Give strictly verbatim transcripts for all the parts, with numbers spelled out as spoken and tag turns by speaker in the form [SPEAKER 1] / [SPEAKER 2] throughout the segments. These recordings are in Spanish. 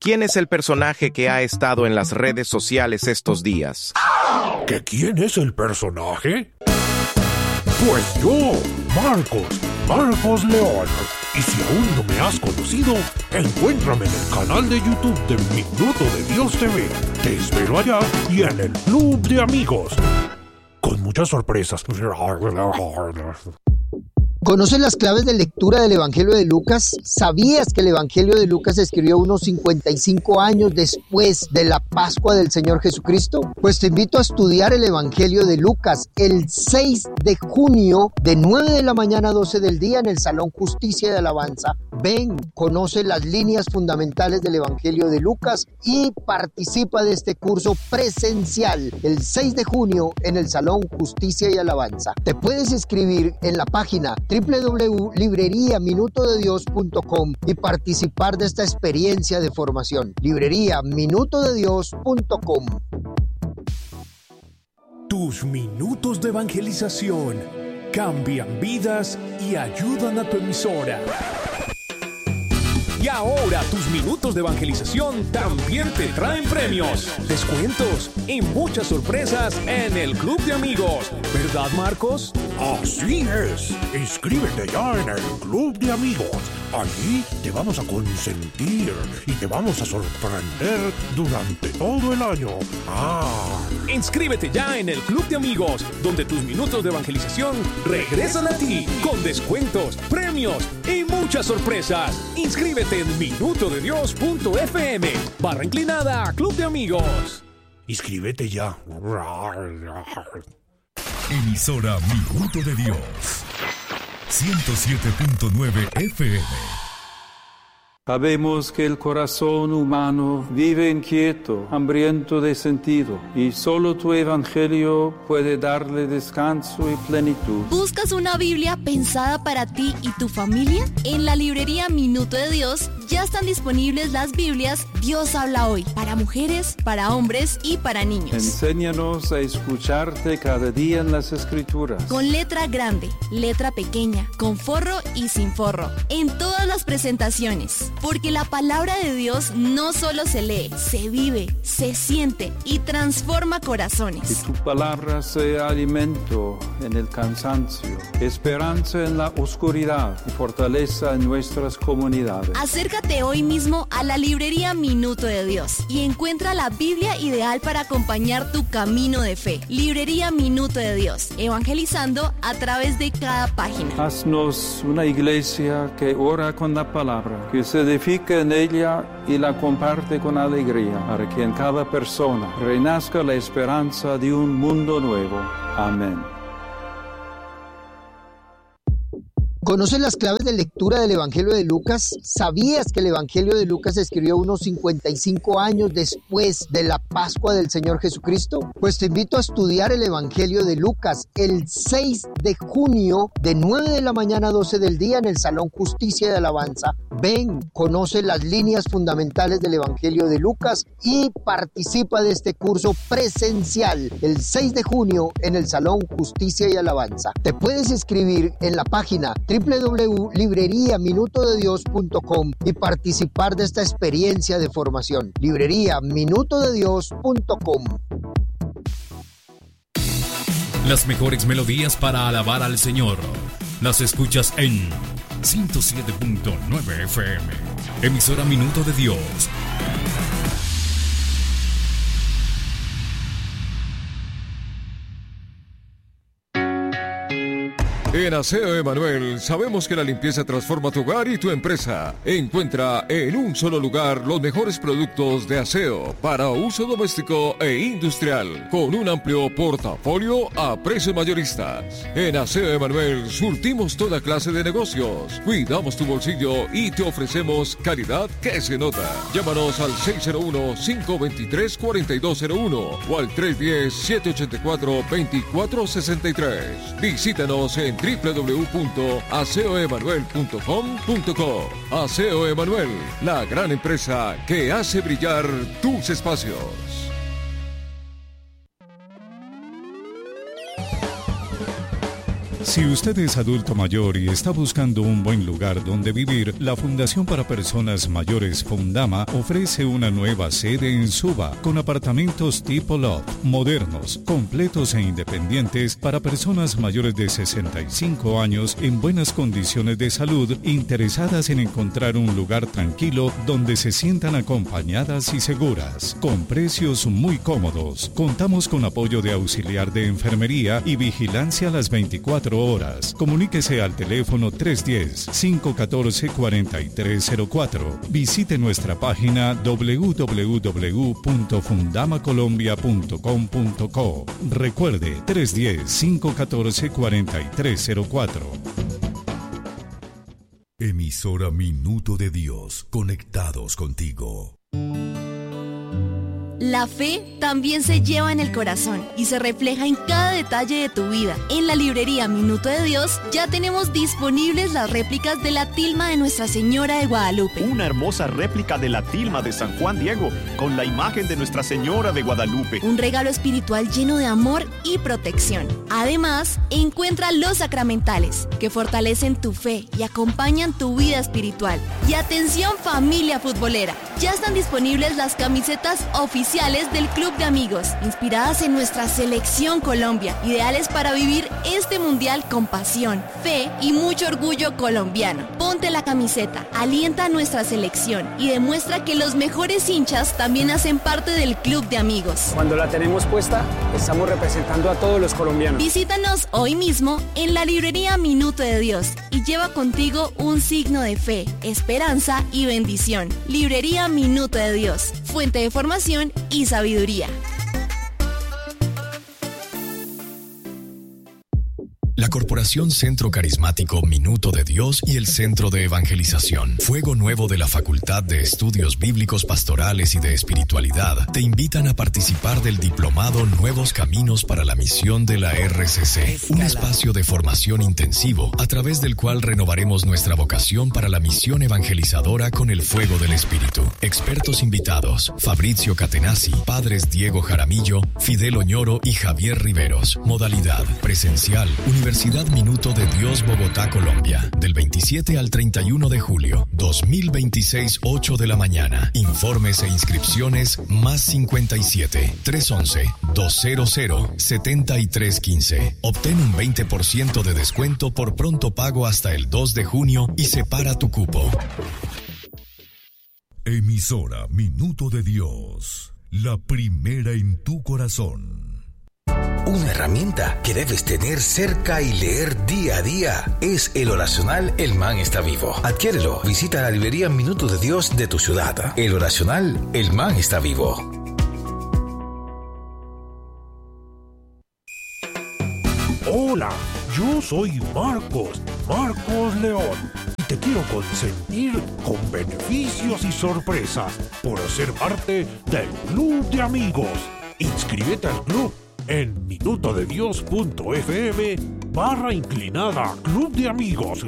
[SPEAKER 1] ¿quién es el personaje que ha estado en las redes sociales estos días?
[SPEAKER 2] ¿Que quién es el personaje? Pues yo, Marcos, Marcos León. Y si aún no me has conocido, encuéntrame en el canal de YouTube de Minuto de Dios T V. Te espero allá y en el Club de Amigos, con muchas sorpresas.
[SPEAKER 3] ¿Conoces las claves de lectura del Evangelio de Lucas? ¿Sabías que el Evangelio de Lucas se escribió unos cincuenta y cinco años después de la Pascua del Señor Jesucristo? Pues te invito a estudiar el Evangelio de Lucas el seis de junio de nueve de la mañana a doce del día en el Salón Justicia y Alabanza. Ven, conoce las líneas fundamentales del Evangelio de Lucas y participa de este curso presencial el seis de junio en el Salón Justicia y Alabanza. Te puedes inscribir en la página doble u doble u doble u punto librería minuto de dios punto com y participar de esta experiencia de formación. librería minuto de dios punto com.
[SPEAKER 4] Tus minutos de evangelización cambian vidas y ayudan a tu emisora. Y ahora tus minutos de evangelización también te traen premios, descuentos y muchas sorpresas en el Club de Amigos. ¿Verdad, Marcos?
[SPEAKER 2] Así es. Inscríbete ya en el Club de Amigos. Allí te vamos a consentir y te vamos a sorprender durante todo el año. Ah.
[SPEAKER 4] Inscríbete ya en el Club de Amigos, donde tus minutos de evangelización regresan a ti con descuentos, premios y muchas sorpresas. Inscríbete en minuto de dios punto f m barra inclinada Club de Amigos.
[SPEAKER 2] Inscríbete ya.
[SPEAKER 5] Emisora Minuto de Dios ciento siete punto nueve F M.
[SPEAKER 6] Sabemos que el corazón humano vive inquieto, hambriento de sentido, y solo tu evangelio puede darle descanso y plenitud.
[SPEAKER 7] ¿Buscas una Biblia pensada para ti y tu familia? En la librería Minuto de Dios ya están disponibles las Biblias Dios habla hoy, para mujeres, para hombres y para niños.
[SPEAKER 6] Enséñanos a escucharte cada día en las Escrituras.
[SPEAKER 7] Con letra grande, letra pequeña, con forro y sin forro, en todas las presentaciones. Porque la palabra de Dios no solo se lee, se vive, se siente y transforma corazones.
[SPEAKER 6] Que tu palabra sea alimento en el cansancio, esperanza en la oscuridad y fortaleza en nuestras comunidades.
[SPEAKER 7] Acércate hoy mismo a la librería Minuto de Dios y encuentra la Biblia ideal para acompañar tu camino de fe. Librería Minuto de Dios, evangelizando a través de cada página.
[SPEAKER 6] Haznos una iglesia que ora con la palabra, que se edifica en ella y la comparte con alegría, para que en cada persona renazca la esperanza de un mundo nuevo. Amén.
[SPEAKER 3] ¿Conoces las claves de lectura del Evangelio de Lucas? ¿Sabías que el Evangelio de Lucas se escribió unos cincuenta y cinco años después de la Pascua del Señor Jesucristo? Pues te invito a estudiar el Evangelio de Lucas el seis de junio de nueve de la mañana a doce del día en el Salón Justicia y Alabanza. Ven, conoce las líneas fundamentales del Evangelio de Lucas y participa de este curso presencial el seis de junio en el Salón Justicia y Alabanza. Te puedes inscribir en la página doble u doble u doble u punto librería minuto de dios punto com y participar de esta experiencia de formación. librería minuto de dios punto com.
[SPEAKER 5] Las mejores melodías para alabar al Señor las escuchas en ciento siete punto nueve F M. Emisora Minuto de Dios.
[SPEAKER 8] En Aseo Emanuel sabemos que la limpieza transforma tu hogar y tu empresa. Encuentra en un solo lugar los mejores productos de aseo para uso doméstico e industrial, con un amplio portafolio a precios mayoristas. En Aseo Emanuel surtimos toda clase de negocios, cuidamos tu bolsillo y te ofrecemos calidad que se nota. Llámanos al seis cero uno, cinco dos tres, cuatro dos cero uno o al tres uno cero, siete ocho cuatro, dos cuatro seis tres. Visítanos en doble u doble u doble u punto aseo emanuel punto com punto co. Aseo Emanuel, la gran empresa que hace brillar tus espacios.
[SPEAKER 9] Si usted es adulto mayor y está buscando un buen lugar donde vivir, la Fundación para Personas Mayores Fundama ofrece una nueva sede en Suba con apartamentos tipo loft, modernos, completos e independientes para personas mayores de sesenta y cinco años en buenas condiciones de salud, interesadas en encontrar un lugar tranquilo donde se sientan acompañadas y seguras, con precios muy cómodos. Contamos con apoyo de auxiliar de enfermería y vigilancia a las veinticuatro horas. Comuníquese al teléfono tres uno cero, cinco uno cuatro, cuatro tres cero cuatro. Visite nuestra página doble u doble u doble u punto fundama colombia punto com punto co. Recuerde, tres uno cero, cinco uno cuatro, cuatro tres cero cuatro.
[SPEAKER 10] Emisora Minuto de Dios, conectados contigo.
[SPEAKER 7] La fe también se lleva en el corazón y se refleja en cada detalle de tu vida. En la librería Minuto de Dios ya tenemos disponibles las réplicas de la tilma de Nuestra Señora de Guadalupe.
[SPEAKER 11] Una hermosa réplica de la tilma de San Juan Diego con la imagen de Nuestra Señora de Guadalupe.
[SPEAKER 7] Un regalo espiritual lleno de amor y protección. Además, encuentra los sacramentales que fortalecen tu fe y acompañan tu vida espiritual. Y atención, familia futbolera, ya están disponibles las camisetas oficiales del Club de Amigos, inspiradas en nuestra selección Colombia, ideales para vivir este mundial con pasión, fe y mucho orgullo colombiano. Ponte la camiseta, alienta a nuestra selección y demuestra que los mejores hinchas también hacen parte del Club de Amigos.
[SPEAKER 12] Cuando la tenemos puesta, estamos representando a todos los colombianos.
[SPEAKER 7] Visítanos hoy mismo en la librería Minuto de Dios y lleva contigo un signo de fe, esperanza y bendición. Librería Minuto de Dios, fuente de formación y sabiduría.
[SPEAKER 13] La Corporación Centro Carismático Minuto de Dios y el Centro de Evangelización Fuego Nuevo de la Facultad de Estudios Bíblicos Pastorales y de Espiritualidad te invitan a participar del diplomado Nuevos Caminos para la Misión de la R C C, un espacio de formación intensivo a través del cual renovaremos nuestra vocación para la misión evangelizadora con el fuego del Espíritu. Expertos invitados: Fabrizio Catenazzi, padres Diego Jaramillo, Fidel Oñoro y Javier Riveros. Modalidad presencial, Universidad Minuto de Dios, Bogotá, Colombia, del veintisiete al treinta y uno de julio, dos mil veintiséis, ocho de la mañana. Informes e inscripciones más cincuenta y siete, trescientos once, doscientos, setenta y tres quince. Obtén un veinte por ciento de descuento por pronto pago hasta el dos de junio y separa tu cupo.
[SPEAKER 10] Emisora Minuto de Dios, la primera en tu corazón.
[SPEAKER 14] Una herramienta que debes tener cerca y leer día a día es el oracional El Man está vivo. Adquiérelo. Visita la librería Minuto de Dios de tu ciudad. El oracional El Man está vivo.
[SPEAKER 2] Hola, yo soy Marcos, Marcos León. Y te quiero consentir con beneficios y sorpresas por ser parte del Club de Amigos. Inscríbete al club en minutodedios.fm barra inclinada Club de Amigos.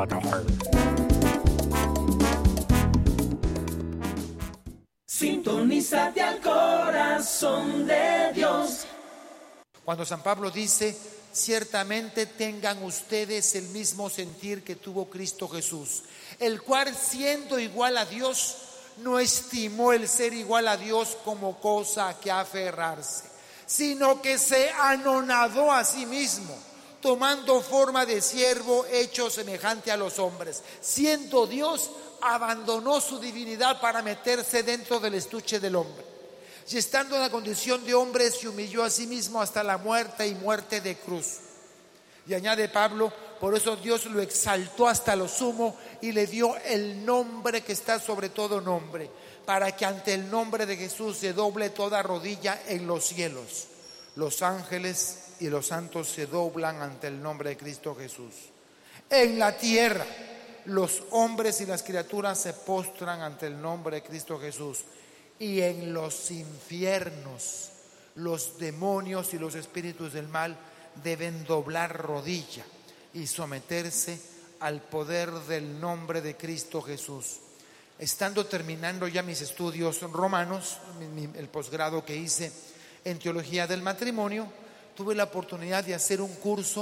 [SPEAKER 15] Sintonízate al corazón de Dios.
[SPEAKER 16] Cuando San Pablo dice: ciertamente tengan ustedes el mismo sentir que tuvo Cristo Jesús, el cual, siendo igual a Dios, no estimó el ser igual a Dios como cosa a que aferrarse, sino que se anonadó a sí mismo, tomando forma de siervo, hecho semejante a los hombres. Siendo Dios, abandonó su divinidad para meterse dentro del estuche del hombre. Y estando en la condición de hombre, se humilló a sí mismo hasta la muerte y muerte de cruz. Y añade Pablo: por eso Dios lo exaltó hasta lo sumo y le dio el nombre que está sobre todo nombre, para que ante el nombre de Jesús se doble toda rodilla en los cielos. Los ángeles y los santos se doblan ante el nombre de Cristo Jesús. En la tierra, los hombres y las criaturas se postran ante el nombre de Cristo Jesús. Y en los infiernos, los demonios y los espíritus del mal deben doblar rodilla y someterse al poder del nombre de Cristo Jesús. Estando terminando ya mis estudios romanos, el posgrado que hice en teología del matrimonio, tuve la oportunidad de hacer un curso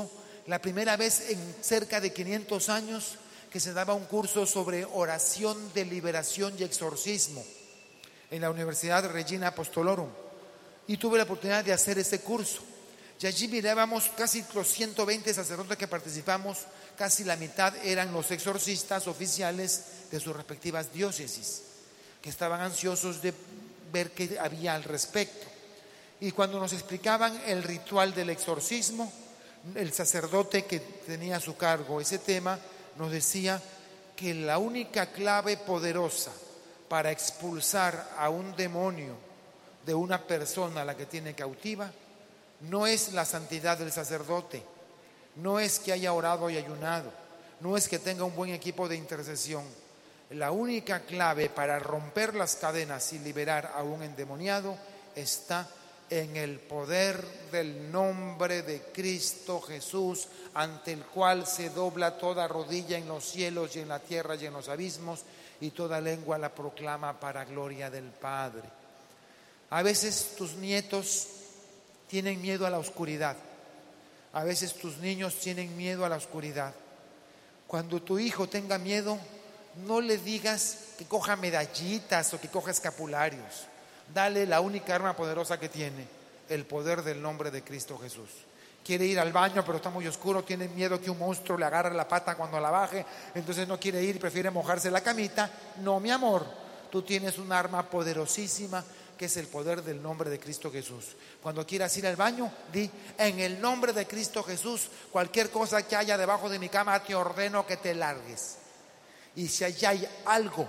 [SPEAKER 16] la primera vez en cerca de quinientos años que se daba un curso sobre oración de liberación y exorcismo en la Universidad Regina Apostolorum, y tuve la oportunidad de hacer ese curso. Y allí mirábamos casi los ciento veinte sacerdotes que participamos, casi la mitad eran los exorcistas oficiales de sus respectivas diócesis, que estaban ansiosos de ver qué había al respecto. Y cuando nos explicaban el ritual del exorcismo, el sacerdote que tenía a su cargo ese tema nos decía que la única clave poderosa para expulsar a un demonio de una persona a la que tiene cautiva no es la santidad del sacerdote, no es que haya orado y ayunado, no es que tenga un buen equipo de intercesión. La única clave para romper las cadenas y liberar a un endemoniado está en el poder del nombre de Cristo Jesús, ante el cual se dobla toda rodilla en los cielos y en la tierra y en los abismos, y toda lengua la proclama para gloria del Padre. A veces tus nietos tienen miedo a la oscuridad, a veces tus niños tienen miedo a la oscuridad. Cuando tu hijo tenga miedo, no le digas que coja medallitas o que coja escapularios. Dale la única arma poderosa que tiene, el poder del nombre de Cristo Jesús. Quiere ir al baño, pero está muy oscuro, tiene miedo que un monstruo le agarre la pata cuando la baje, entonces no quiere ir, prefiere mojarse la camita. No, mi amor, tú tienes un arma poderosísima que es el poder del nombre de Cristo Jesús. Cuando quieras ir al baño, di: en el nombre de Cristo Jesús, cualquier cosa que haya debajo de mi cama te ordeno que te largues. Y si allá hay algo,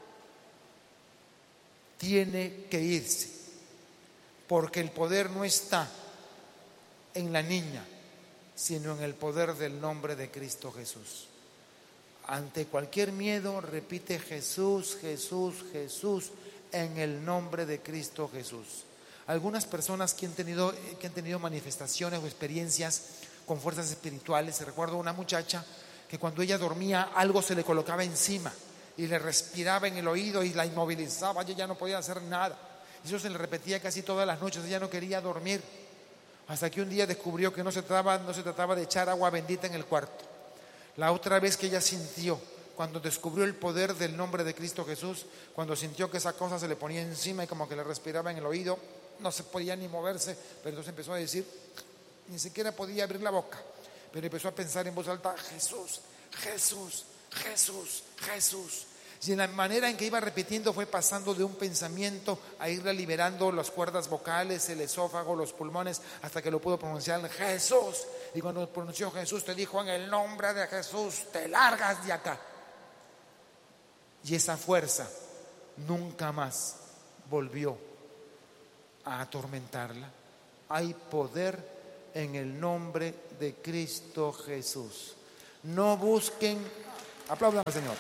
[SPEAKER 16] tiene que irse, porque el poder no está en la niña, sino en el poder del nombre de Cristo Jesús. Ante cualquier miedo, repite: Jesús, Jesús, Jesús, en el nombre de Cristo Jesús. Algunas personas que han tenido, que han tenido manifestaciones o experiencias con fuerzas espirituales, recuerdo una muchacha que cuando ella dormía algo se le colocaba encima y le respiraba en el oído y la inmovilizaba, ella ya no podía hacer nada. Eso se le repetía casi todas las noches, ella no quería dormir, hasta que un día descubrió que no se trataba, no se trataba de echar agua bendita en el cuarto. La otra vez que ella sintió, cuando descubrió el poder del nombre de Cristo Jesús, cuando sintió que esa cosa se le ponía encima y como que le respiraba en el oído, no se podía ni moverse, pero entonces empezó a decir, ni siquiera podía abrir la boca, pero empezó a pensar en voz alta: Jesús, Jesús, Jesús, Jesús. Y en la manera en que iba repitiendo fue pasando de un pensamiento a irle liberando las cuerdas vocales, el esófago, los pulmones, hasta que lo pudo pronunciar: Jesús. Y cuando pronunció Jesús, te dijo: en el nombre de Jesús te largas de acá. Y esa fuerza nunca más volvió a atormentarla. Hay poder en el nombre de Cristo Jesús. No busquen, aplaudan al Señor.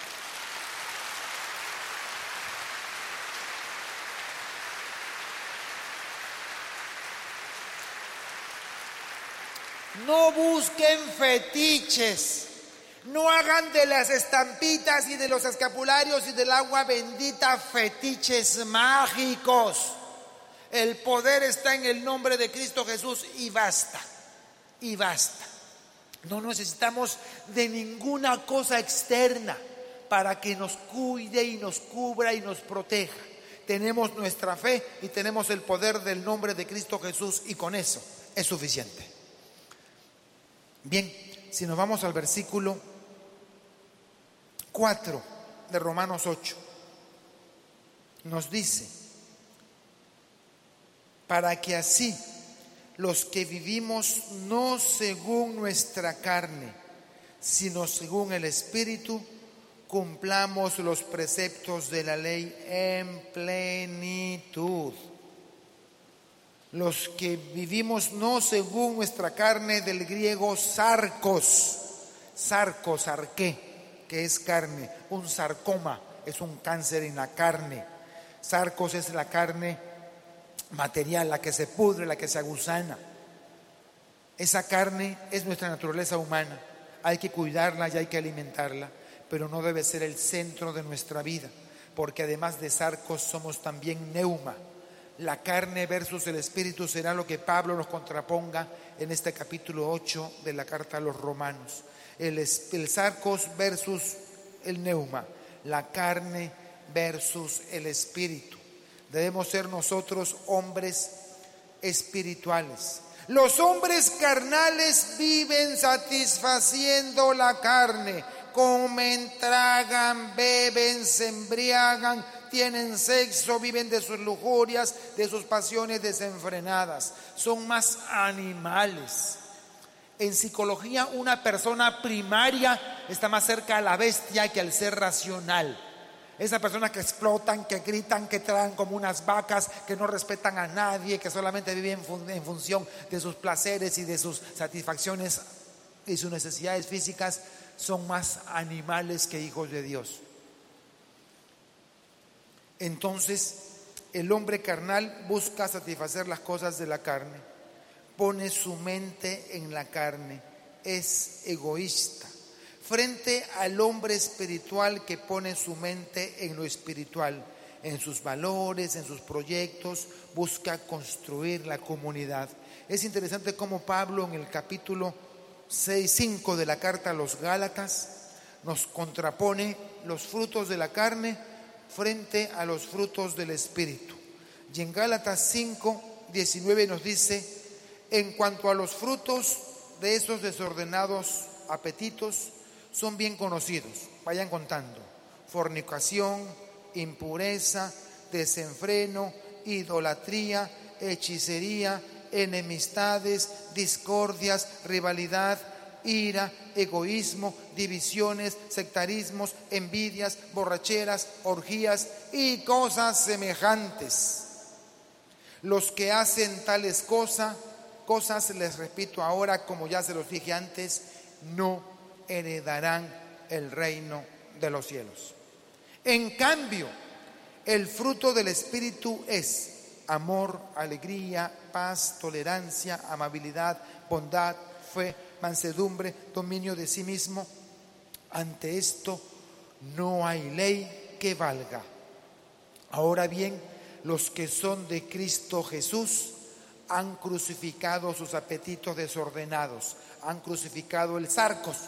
[SPEAKER 16] No busquen fetiches. No hagan de las estampitas y de los escapularios y del agua bendita fetiches mágicos. El poder está en el nombre de Cristo Jesús y basta, y basta. No necesitamos de ninguna cosa externa para que nos cuide y nos cubra y nos proteja. Tenemos nuestra fe y tenemos el poder del nombre de Cristo Jesús, y con eso es suficiente. Bien, si nos vamos al versículo cuatro de Romanos ocho, nos dice: para que así los que vivimos no según nuestra carne, sino según el Espíritu, cumplamos los preceptos de la ley en plenitud. Los que vivimos no según nuestra carne, del griego sarcos, sarcos, arqué, que es carne. Un sarcoma es un cáncer en la carne. Sarcos es la carne material, la que se pudre, la que se aguzana. Esa carne es nuestra naturaleza humana. Hay que cuidarla y hay que alimentarla, pero no debe ser el centro de nuestra vida, porque además de sarcos somos también neuma. la carne versus el espíritu será lo que Pablo nos contraponga en este capítulo ocho de la carta a los Romanos. El, el sarcos versus el neuma, la carne versus el espíritu. Debemos ser nosotros hombres espirituales. Los hombres carnales viven satisfaciendo la carne, comen, tragan, beben, se embriagan, tienen sexo, viven de sus lujurias, de sus pasiones desenfrenadas. Son más animales. En psicología, una persona primaria está más cerca a la bestia que al ser racional. Esas personas que explotan, que gritan, que tragan como unas vacas, que no respetan a nadie, que solamente viven en función de sus placeres y de sus satisfacciones y sus necesidades físicas, son más animales que hijos de Dios. Entonces, el hombre carnal busca satisfacer las cosas de la carne, pone su mente en la carne, es egoísta. Frente al hombre espiritual que pone su mente en lo espiritual, en sus valores, en sus proyectos, busca construir la comunidad. Es interesante cómo Pablo en el capítulo seis, cinco de la carta a los Gálatas nos contrapone los frutos de la carne frente a los frutos del espíritu. Y en Gálatas cinco, diecinueve nos dice: en cuanto a los frutos de esos desordenados apetitos, son bien conocidos, vayan contando: fornicación, impureza, desenfreno, idolatría, hechicería, enemistades, discordias, rivalidad, ira, egoísmo, divisiones, sectarismos, envidias, borracheras, orgías y cosas semejantes. Los que hacen tales cosas, cosas les repito ahora, como ya se los dije antes, no heredarán el reino de los cielos. En cambio, el fruto del Espíritu es amor, alegría, paz, tolerancia, amabilidad, bondad, fe, mansedumbre, dominio de sí mismo. Ante esto no hay ley que valga. Ahora bien, los que son de Cristo Jesús han crucificado sus apetitos desordenados, han crucificado el sarcos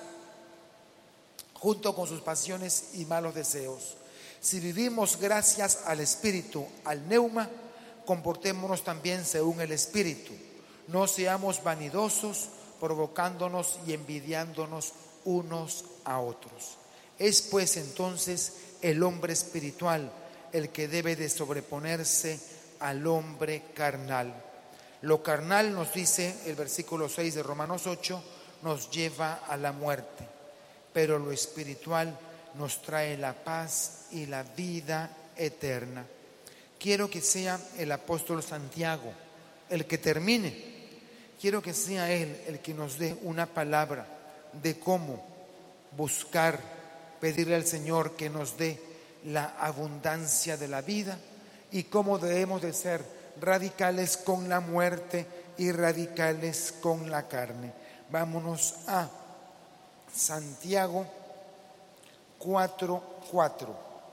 [SPEAKER 16] junto con sus pasiones y malos deseos. Si vivimos gracias al Espíritu, al neuma, comportémonos también según el Espíritu. No seamos vanidosos, provocándonos y envidiándonos unos a otros. Es pues entonces el hombre espiritual el que debe de sobreponerse al hombre carnal. Lo carnal, nos dice el versículo seis de Romanos ocho, nos lleva a la muerte, pero lo espiritual nos trae la paz y la vida eterna. Quiero que sea el apóstol Santiago el que termine. Quiero que sea él el que nos dé una palabra de cómo buscar, pedirle al Señor que nos dé la abundancia de la vida y cómo debemos de ser radicales con la muerte y radicales con la carne. Vámonos a Santiago cuatro, cuatro.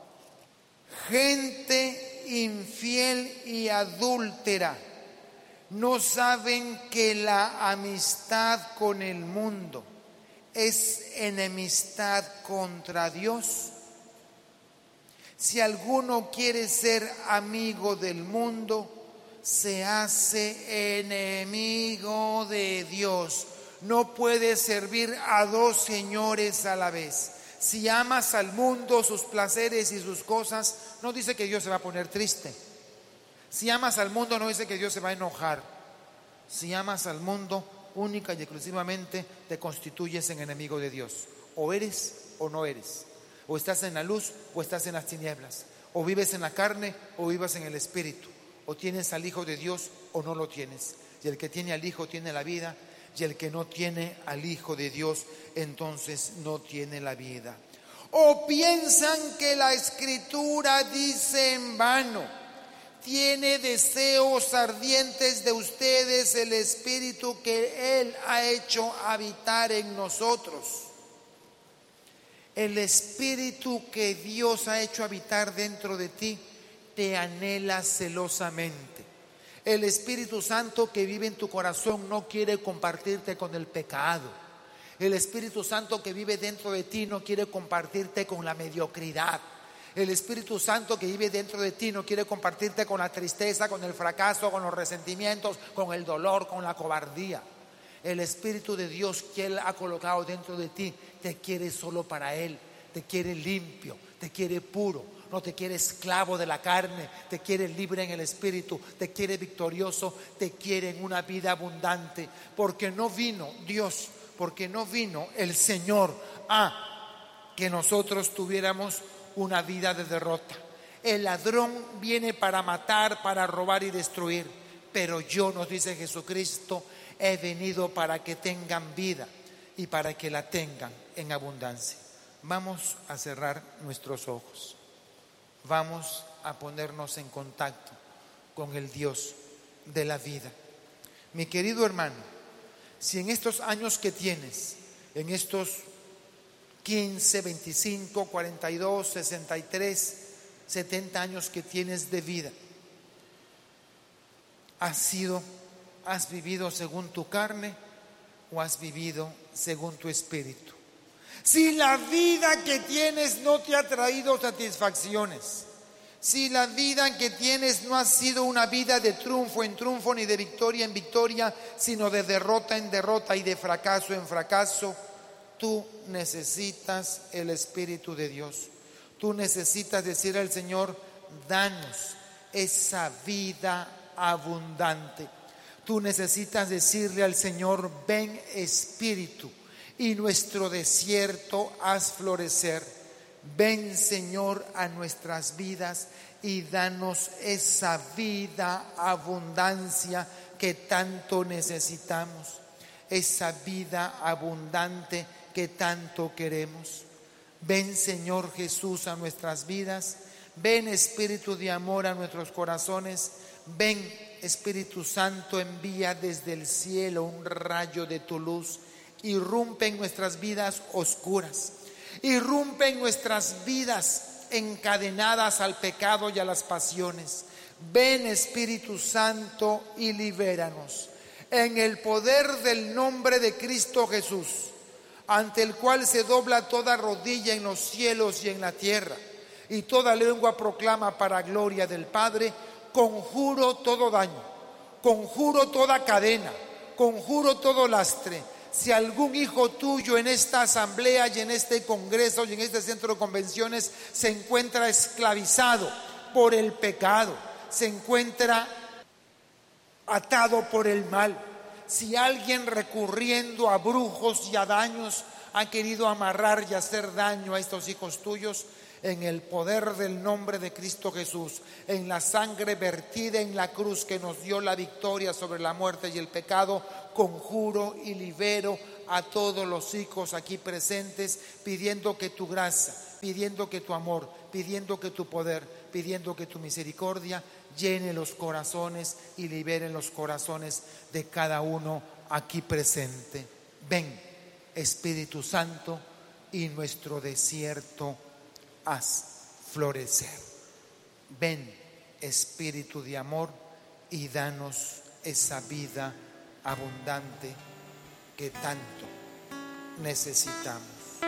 [SPEAKER 16] Gente infiel y adúltera, ¿no saben que la amistad con el mundo es enemistad contra Dios? Si alguno quiere ser amigo del mundo, se hace enemigo de Dios. No puede servir a dos señores a la vez. Si amas al mundo, sus placeres y sus cosas, no dice que Dios se va a poner triste. Si amas al mundo, no dice que Dios se va a enojar. Si amas al mundo, única y exclusivamente te constituyes en enemigo de Dios. O eres o no eres. O estás en la luz o estás en las tinieblas. O vives en la carne o vivas en el Espíritu. O tienes al Hijo de Dios o no lo tienes. Y el que tiene al Hijo tiene la vida. Y el que no tiene al Hijo de Dios, entonces no tiene la vida. O piensan que la Escritura dice en vano: tiene deseos ardientes de ustedes el Espíritu que Él ha hecho habitar en nosotros. El Espíritu que Dios ha hecho habitar dentro de ti te anhela celosamente. El Espíritu Santo que vive en tu corazón no quiere compartirte con el pecado. El Espíritu Santo que vive dentro de ti no quiere compartirte con la mediocridad. El Espíritu Santo que vive dentro de ti no quiere compartirte con la tristeza, con el fracaso, con los resentimientos, con el dolor, con la cobardía. El Espíritu de Dios que Él ha colocado dentro de ti te quiere solo para Él, te quiere limpio, te quiere puro, no te quiere esclavo de la carne, te quiere libre en el Espíritu, te quiere victorioso, te quiere en una vida abundante, porque no vino Dios, porque no vino el Señor a que nosotros tuviéramos una vida de derrota. El ladrón viene para matar, para robar y destruir, pero yo, nos dice Jesucristo, he venido para que tengan vida y para que la tengan en abundancia. Vamos a cerrar nuestros ojos. Vamos a ponernos en contacto con el Dios de la vida. Mi querido hermano, si en estos años que tienes, en estos quince, veinticinco, cuarenta y dos, sesenta y tres, setenta años que tienes de vida, has sido, has vivido según tu carne o has vivido según tu espíritu. Si la vida que tienes no te ha traído satisfacciones, si la vida que tienes no ha sido una vida de triunfo en triunfo, ni de victoria en victoria, sino de derrota en derrota y de fracaso en fracaso, tú necesitas el Espíritu de Dios. Tú necesitas decir al Señor, danos esa vida abundante. Tú necesitas decirle al Señor, ven Espíritu, y nuestro desierto haz florecer. Ven, Señor, a nuestras vidas y danos esa vida abundancia que tanto necesitamos, esa vida abundante que tanto queremos. Ven, Señor Jesús, a nuestras vidas. Ven, Espíritu de amor, a nuestros corazones. Ven, Espíritu Santo, envía desde el cielo un rayo de tu luz. Irrumpe en nuestras vidas oscuras. Irrumpe en nuestras vidas encadenadas al pecado y a las pasiones. Ven, Espíritu Santo, y libéranos. En el poder del nombre de Cristo Jesús, ante el cual se dobla toda rodilla en los cielos y en la tierra, y toda lengua proclama para gloria del Padre, conjuro todo daño, conjuro toda cadena, conjuro todo lastre. Si algún hijo tuyo en esta asamblea y en este congreso y en este centro de convenciones se encuentra esclavizado por el pecado, se encuentra atado por el mal, si alguien recurriendo a brujos y a daños ha querido amarrar y hacer daño a estos hijos tuyos, en el poder del nombre de Cristo Jesús, en la sangre vertida en la cruz que nos dio la victoria sobre la muerte y el pecado, conjuro y libero a todos los hijos aquí presentes, pidiendo que tu gracia, pidiendo que tu amor, pidiendo que tu poder, pidiendo que tu misericordia llene los corazones y libere los corazones de cada uno aquí presente. Ven, Espíritu Santo, y nuestro desierto haz florecer. Ven, Espíritu de amor, y danos esa vida abundante que tanto necesitamos.